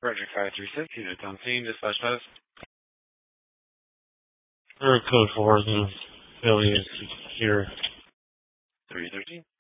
Roger 536, unit on scene, dispatch status. Code 4 is an affiliate here. 313.